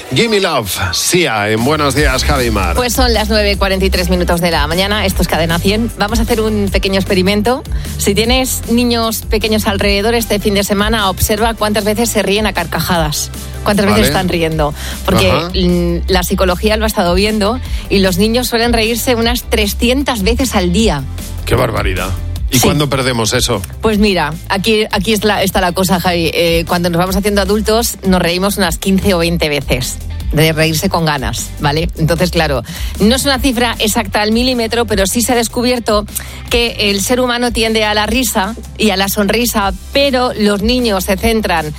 Gimme Love, Sia, en Buenos Días, Javi Mar. Pues son las 9:43 de la mañana, esto es Cadena 100. Vamos a hacer un pequeño experimento. Si tienes niños pequeños alrededor este fin de semana, observa cuántas veces se ríen a carcajadas. ¿Cuántas veces están riendo? Porque la psicología lo ha estado viendo y los niños suelen reírse unas 300 veces al día. ¡Qué barbaridad! ¿Y cuándo perdemos eso? Pues mira, aquí está la cosa, Javi. Cuando nos vamos haciendo adultos, nos reímos unas 15 o 20 veces. De reírse con ganas, ¿vale? Entonces, claro, no es una cifra exacta al milímetro, pero sí se ha descubierto que el ser humano tiende a la risa y a la sonrisa, pero los niños se centran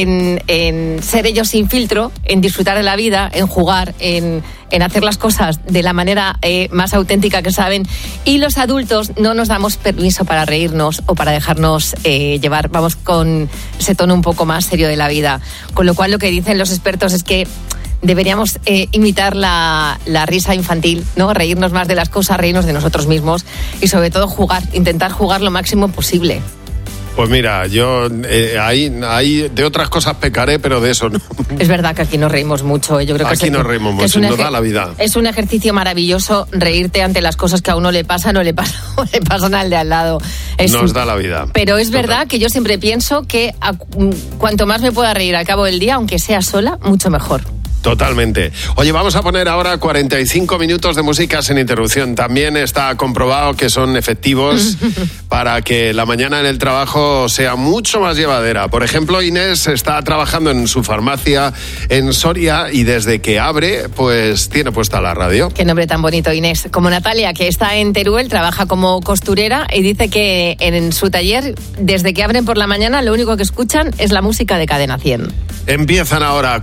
en ser ellos sin filtro, en disfrutar de la vida, en jugar, en hacer las cosas de la manera más auténtica que saben, y los adultos no nos damos permiso para reírnos o para dejarnos llevar, vamos con ese tono un poco más serio de la vida. Con lo cual, lo que dicen los expertos es que deberíamos imitar la risa infantil, ¿no? Reírnos más de las cosas, reírnos de nosotros mismos y sobre todo intentar jugar lo máximo posible. Pues mira, yo ahí de otras cosas pecaré, pero de eso no. Es verdad que aquí nos reímos mucho. Yo creo que aquí nos reímos mucho, nos da la vida. Es un ejercicio maravilloso reírte ante las cosas que a uno le pasan o le pasan al de al lado. Nos da la vida. Pero es verdad que yo siempre pienso que cuanto más me pueda reír al cabo del día, aunque sea sola, mucho mejor. Totalmente. Oye, vamos a poner ahora 45 minutos de música sin interrupción. También está comprobado que son efectivos para que la mañana en el trabajo sea mucho más llevadera. Por ejemplo, Inés está trabajando en su farmacia en Soria y desde que abre, pues tiene puesta la radio. Qué nombre tan bonito, Inés. Como Natalia, que está en Teruel, trabaja como costurera y dice que en su taller, desde que abren por la mañana, lo único que escuchan es la música de Cadena 100. Empiezan ahora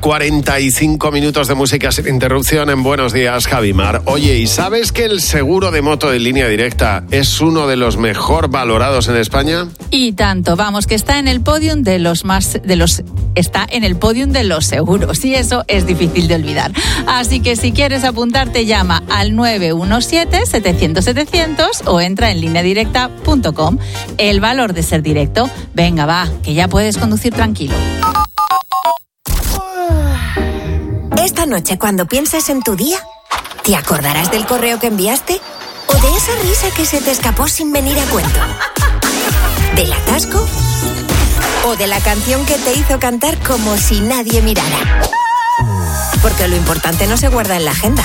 45 minutos de música sin interrupción en Buenos Días, Javi Mar. Oye, ¿y sabes que el seguro de moto de Línea Directa es uno de los mejor valorados en España? Y tanto, vamos, que está en el podium está en el podium de los seguros, y eso es difícil de olvidar. Así que si quieres apuntarte, llama al 917-700-700 o entra en lineadirecta.com. El valor de ser directo. Venga, va, que ya puedes conducir tranquilo. Esta noche, cuando pienses en tu día, ¿te acordarás del correo que enviaste? ¿O de esa risa que se te escapó sin venir a cuento? ¿Del atasco? ¿O de la canción que te hizo cantar como si nadie mirara? Porque lo importante no se guarda en la agenda,